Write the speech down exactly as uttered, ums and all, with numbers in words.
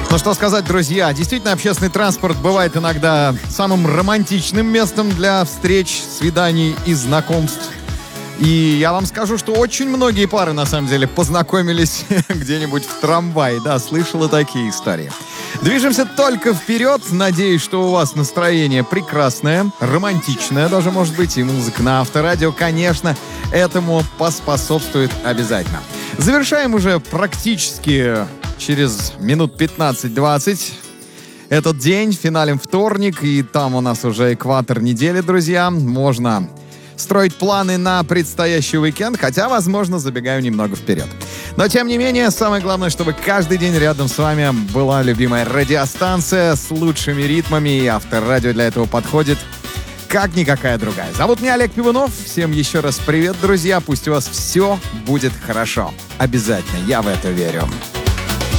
Ну что сказать, друзья, действительно, общественный транспорт бывает иногда самым романтичным местом для встреч, свиданий и знакомств. И я вам скажу, что очень многие пары, на самом деле, познакомились где-нибудь в трамвае. Да, слышала такие истории. Движемся только вперед. Надеюсь, что у вас настроение прекрасное, романтичное даже, может быть, и музыка на Авторадио, конечно, этому поспособствует обязательно. Завершаем уже практически через минут пятнадцать-двадцать этот день, финалем вторник, и там у нас уже экватор недели, друзья. Можно строить планы на предстоящий уикенд, хотя, возможно, забегаю немного вперед. Но, тем не менее, самое главное, чтобы каждый день рядом с вами была любимая радиостанция с лучшими ритмами, и Авторадио для этого подходит как никакая другая. Зовут меня Олег Пивунов. Всем еще раз привет, друзья. Пусть у вас все будет хорошо. Обязательно, я в это верю.